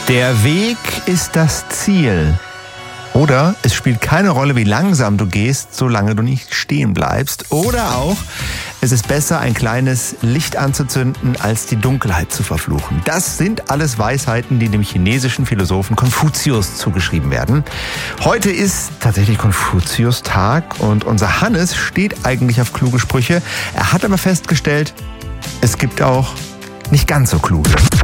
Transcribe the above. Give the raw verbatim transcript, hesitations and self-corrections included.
Der Weg ist das Ziel. Oder es spielt keine Rolle, wie langsam du gehst, solange du nicht stehen bleibst. Oder auch, es ist besser, ein kleines Licht anzuzünden, als die Dunkelheit zu verfluchen. Das sind alles Weisheiten, die dem chinesischen Philosophen Konfuzius zugeschrieben werden. Heute ist tatsächlich Konfuzius-Tag und unser Hannes steht eigentlich auf kluge Sprüche. Er hat aber festgestellt, es gibt auch nicht ganz so kluge.